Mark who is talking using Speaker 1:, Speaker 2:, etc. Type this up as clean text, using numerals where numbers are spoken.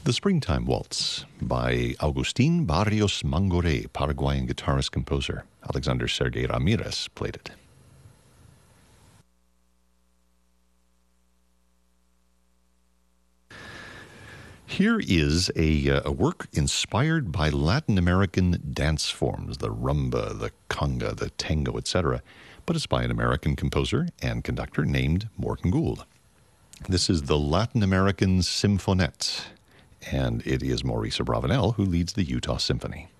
Speaker 1: The Springtime Waltz by Agustin Barrios Mangoré, Paraguayan guitarist-composer. Alexander Sergei Ramirez played it. Here is a work inspired by Latin American dance forms, the rumba, the conga, the tango, etc., but it's by an American composer and conductor named Morton Gould. This is the Latin American Symphonette, and it is Maurice Abravanel who leads the Utah Symphony.